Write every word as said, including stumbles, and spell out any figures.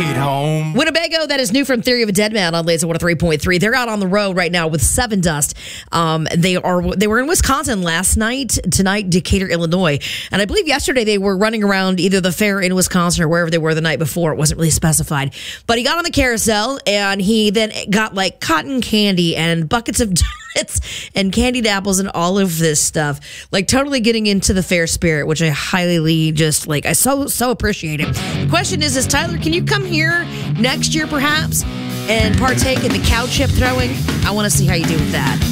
Sweet home. Winnebago, that is new from Theory of a Dead Man on Laser one oh three point three. They're out on the road right now with Seven Dust. Um, they are they were in Wisconsin last night, tonight Decatur, Illinois. And I believe yesterday they were running around either the fair in Wisconsin or wherever they were the night before. It wasn't really specified. But he got on the carousel and he then got like cotton candy and buckets of donuts and candied apples and all of this stuff. Like totally getting into the fair spirit, which I highly just like, I so, so appreciate it. The question is, is Tyler, can you come here next year perhaps and partake in the cow chip throwing? I want to see how you do with that.